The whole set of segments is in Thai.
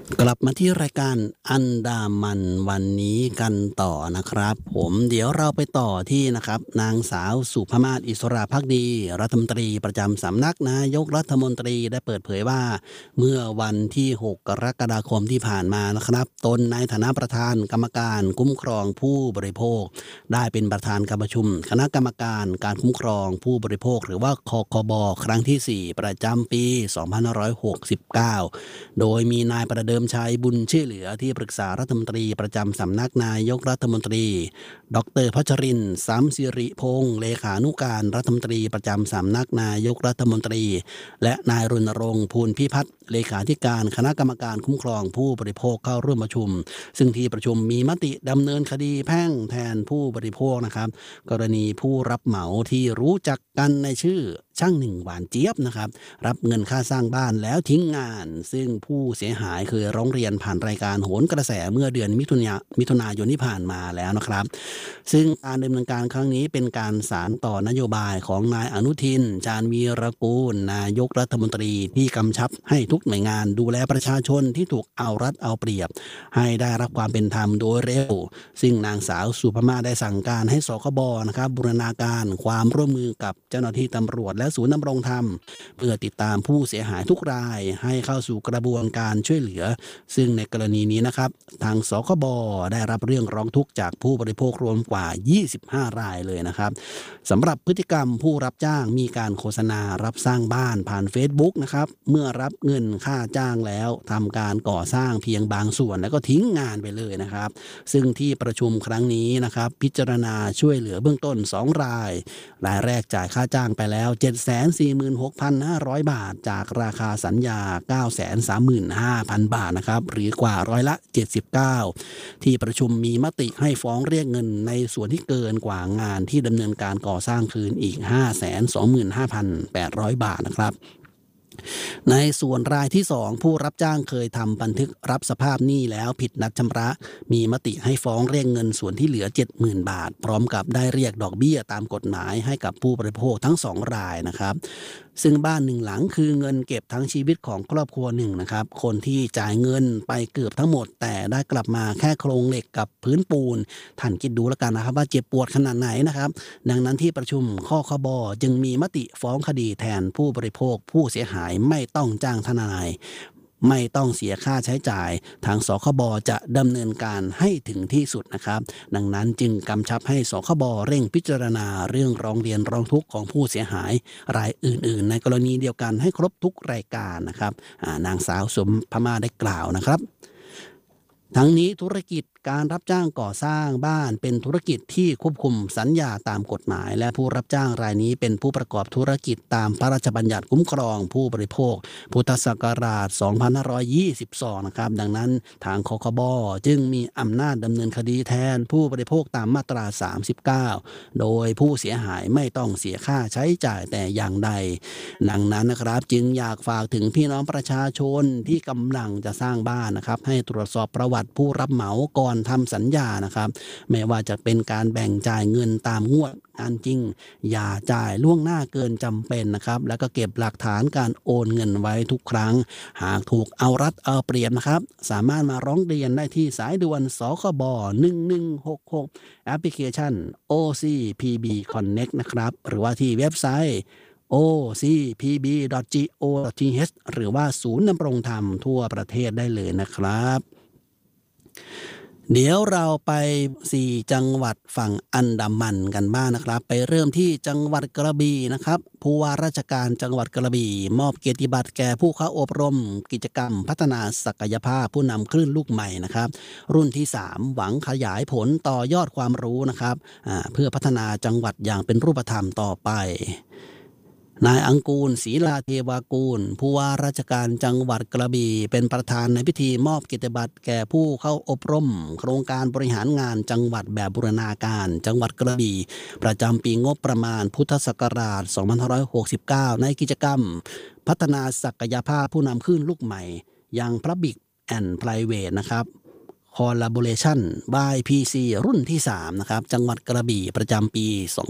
กลับมาที่รายการอันดามันวันนี้กันต่อนะครับผมเดี๋ยวเราไปต่อที่นะครับนางสาวสุภมาศอิสระภักดีรัฐมนตรีประจำสำนักนายกรัฐมนตรีได้เปิดเผยว่าเมื่อวันที่6กรกฎาคมที่ผ่านมานะครับตนในฐานะประธานกรรมการคุ้มครองผู้บริโภคได้เป็นประธานการประชุมคณะกรรมการการคุ้มครองผู้บริโภคหรือว่าคคบครั้งที่4ประจำปี2569โดยมีนายประเดิมชัยบุญชื่อเหลือที่ปรึกษารัฐมนตรีประจำสำนักนายกรัฐมนตรีดรพัชรินทร์สัมสิริพงษ์เลขานุการรัฐมนตรีประจำสำนักนายกรัฐมนตรีและนายรณรงค์ภูลพิพัฒน์เลขาธิการคณะกรรมการคุ้มครองผู้บริโภคเข้าร่วมประชุมซึ่งที่ประชุมมีมติดำเนินคดีแพ่งแทนผู้บริโภคนะครับกรณีผู้รับเหมาที่รู้จักกันในชื่อช่างหนึ่งหวานเจี๊ยบนะครับรับเงินค่าสร้างบ้านแล้วทิ้งงานซึ่งผู้เสียหายเคยร้องเรียนผ่านรายการโหนกระแสเมื่อเดือนมิถุนายนที่ผ่านมาแล้วนะครับซึ่งการดำเนินการครั้งนี้เป็นการสานต่อนโยบายของนายอนุทินชาญวีรกูลนายกรัฐมนตรีที่กำชับให้ทุกหน่วยงานดูแลประชาชนที่ถูกเอารัดเอาเปรียบให้ได้รับความเป็นธรรมโดยเร็วซึ่งนางสาวสุภมาได้สั่งการให้สคบนะครับบูรณาการความร่วมมือกับเจ้าหน้าที่ตำรวจและศูนย์ดำรงธรรมเพื่อติดตามผู้เสียหายทุกรายให้เข้าสู่กระบวนการช่วยเหลือซึ่งในกรณีนี้นะครับทางสคบได้รับเรื่องร้องทุกข์จากผู้บริโภครวมกว่า25รายเลยนะครับสำหรับพฤติกรรมผู้รับจ้างมีการโฆษณารับสร้างบ้านผ่าน Facebook นะครับเมื่อรับเงินค่าจ้างแล้วทำการก่อสร้างเพียงบางส่วนแล้วก็ทิ้งงานไปเลยนะครับซึ่งที่ประชุมครั้งนี้นะครับพิจารณาช่วยเหลือเบื้องต้น2รายแรกจ่ายค่าจ้างไปแล้ว 746,500 บาทจากราคาสัญญา 935,000 บาทนะครับหรือกว่าร้อยละ79ที่ประชุมมีมติให้ฟ้องเรียกเงินในส่วนที่เกินกว่างานที่ดำเนินการก่อสร้างคืนอีก 525,800 บาทนะครับในส่วนรายที่2ผู้รับจ้างเคยทำบันทึกรับสภาพหนี้แล้วผิดนัดชำระมีมติให้ฟ้องเรียกเงินส่วนที่เหลือ 70,000 บาทพร้อมกับได้เรียกดอกเบี้ยตามกฎหมายให้กับผู้บริโภคทั้ง2รายนะครับซึ่งบ้าน1หลังคือเงินเก็บทั้งชีวิตของครอบครัวหนึ่งนะครับคนที่จ่ายเงินไปเกือบทั้งหมดแต่ได้กลับมาแค่โครงเหล็กกับพื้นปูนท่านคิดดูแล้วกันนะครับว่าเจ็บปวดขนาดไหนนะครับดังนั้นที่ประชุมคคบจึงมีมติฟ้องคดีแทนผู้บริโภคผู้เสียหายไม่ต้องจ้างทนายไม่ต้องเสียค่าใช้จ่ายทางสคบจะดำเนินการให้ถึงที่สุดนะครับดังนั้นจึงกำชับให้สคบเร่งพิจารณาเรื่องร้องเรียนร้องทุกข์ของผู้เสียหายรายอื่นๆในกรณีเดียวกันให้ครบทุกรายการนะครับนางสาวสมภมาได้กล่าวนะครับทั้งนี้ธุรกิจการรับจ้างก่อสร้างบ้านเป็นธุรกิจที่ควบคุมสัญญาตามกฎหมายและผู้รับจ้างรายนี้เป็นผู้ประกอบธุรกิจตามพระราชบัญญัติคุ้มครองผู้บริโภคพุทธศักราช 2522 นะครับดังนั้นทางคคบจึงมีอำนาจดำเนินคดีแทนผู้บริโภคตามมาตรา 39 โดยผู้เสียหายไม่ต้องเสียค่าใช้จ่ายแต่อย่างใดดังนั้นนะครับจึงอยากฝากถึงพี่น้องประชาชนที่กำลังจะสร้างบ้านนะครับให้ตรวจสอบประวัติผู้รับเหมาก่อนทำสัญญานะครับไม่ว่าจะเป็นการแบ่งจ่ายเงินตามงวดงานจริงอย่าจ่ายล่วงหน้าเกินจำเป็นนะครับแล้วก็เก็บหลักฐานการโอนเงินไว้ทุกครั้งหากถูกเอารัดเอาเปรียบนะครับสามารถมาร้องเรียนได้ที่สายด่วนสคบ1166แอปพลิเคชัน OCPB Connect นะครับหรือว่าที่เว็บไซต์ ocpb.go.th หรือว่าศูนย์ดำรงธรรมทั่วประเทศได้เลยนะครับเดี๋ยวเราไป4จังหวัดฝั่งอันดามันกันบ้างนะครับไปเริ่มที่จังหวัดกระบี่นะครับผู้ว่าราชการจังหวัดกระบี่มอบเกียรติบัตรแก่ผู้เข้าอบรมกิจกรรมพัฒนาศักยภาพผู้นำคลื่นลูกใหม่นะครับรุ่นที่3หวังขยายผลต่อยอดความรู้นะครับเพื่อพัฒนาจังหวัดอย่างเป็นรูปธรรมต่อไปนายอังกูลศรีลาเทวากูลผู้ว่าราชการจังหวัดกระบี่เป็นประธานในพิธีมอบเกียรติบัตรแก่ผู้เข้าอบรมโครงการบริหารงานจังหวัดแบบบูรณาการจังหวัดกระบี่ประจำปีงบประมาณพุทธศักราช 2569 ในกิจกรรมพัฒนาศักยภาพผู้นำคลื่นลูกใหม่ยัง Public and Private นะครับ Collaboration by PC รุ่นที่3นะครับจังหวัดกระบี่ประจำปี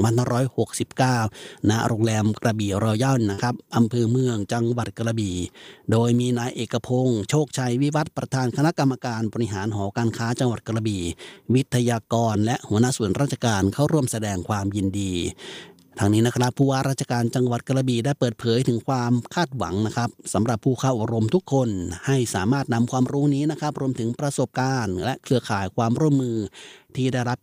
2569ณโรงแรมกระบี่รอยัลนะครับอำเภอเมืองจังหวัดกระบี่โดยมีนายเอกพงษ์โชคชัยวิวัฒน์ประธานคณะกรรมการบริหารหอการค้าจังหวัดกระบี่วิทยากรและหัวหน้าส่วนราชการเข้าร่วมแสดงความยินดีทางนี้นะครับผู้ว่าราชการจังหวัดกระบี่ได้เปิดเผยถึงความคาดหวังนะครับสำหรับผู้เข้าอบรมทุกคนให้สามารถนำความรู้นี้นะครับรวมถึงประสบการณ์และเครือข่ายความร่วมมือที่ได้รับ